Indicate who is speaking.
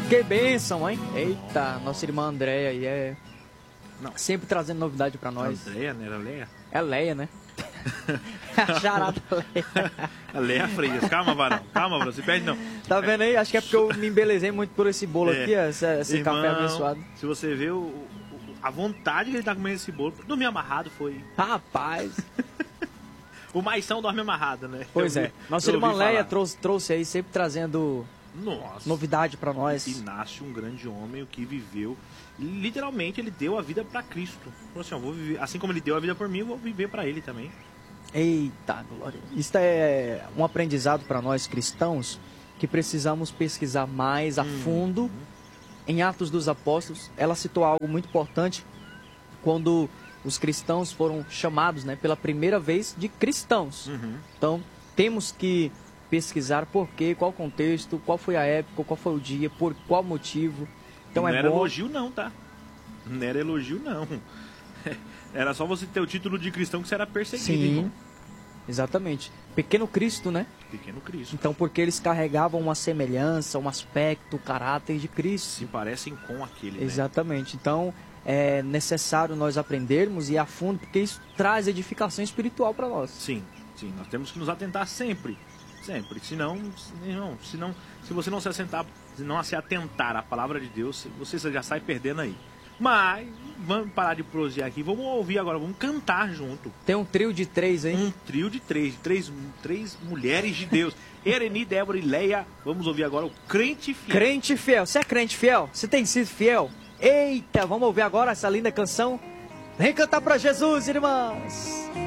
Speaker 1: Que bênção, hein? Eita, nossa irmã Andréia aí é...
Speaker 2: Não.
Speaker 1: Sempre trazendo novidade pra nós.
Speaker 2: Andréia, não era Leia?
Speaker 1: É Leia, né? A charada Leia.
Speaker 2: A Leia Freitas. Calma, varão. Calma, varão. Se perde não.
Speaker 1: Tá vendo aí? Acho que é porque eu me embelezei muito por esse bolo aqui, esse
Speaker 2: Irmão,
Speaker 1: café abençoado.
Speaker 2: Se você vê a vontade que ele tá comendo esse bolo, dormir amarrado foi...
Speaker 1: Rapaz.
Speaker 2: O Maisão dorme amarrado, né?
Speaker 1: Pois é. Nossa irmã Leia trouxe aí, sempre trazendo novidade pra nós.
Speaker 2: E nasce um grande homem, o que viveu. Literalmente, ele deu a vida pra Cristo. Falou assim, ó, vou viver, assim como ele deu a vida por mim, eu vou viver pra ele também.
Speaker 1: Eita, glória. Isso é um aprendizado para nós cristãos, que precisamos pesquisar mais a fundo. Em Atos dos Apóstolos, ela citou algo muito importante quando os cristãos foram chamados, né, pela primeira vez de cristãos. Então, temos que pesquisar por quê, qual o contexto, qual foi a época, qual foi o dia, por qual motivo. Então
Speaker 2: não
Speaker 1: é
Speaker 2: era
Speaker 1: bom...
Speaker 2: elogio não, tá? Não era elogio não. Era só você ter o título de cristão que você era perseguido.
Speaker 1: Sim,
Speaker 2: irmão.
Speaker 1: exatamente. Pequeno Cristo, né?
Speaker 2: Pequeno Cristo.
Speaker 1: Então, porque eles carregavam uma semelhança, um aspecto, o caráter de Cristo.
Speaker 2: Se parecem com aquele, né?
Speaker 1: Exatamente. Então, é necessário nós aprendermos e ir a fundo, porque isso traz edificação espiritual para nós.
Speaker 2: Sim, sim. Nós temos que nos atentar sempre. Sempre. Senão, se você não se atentar à palavra de Deus, você já sai perdendo aí. Mas, vamos parar de prosear aqui. Vamos ouvir agora, vamos cantar junto.
Speaker 1: Tem um trio de 3 aí.
Speaker 2: Um trio de três mulheres de Deus. Ereni, Débora e Leia. Vamos ouvir agora o Crente Fiel.
Speaker 1: Crente Fiel. Você é crente fiel? Você tem sido fiel? Eita, vamos ouvir agora essa linda canção. Vem cantar pra Jesus, irmãs.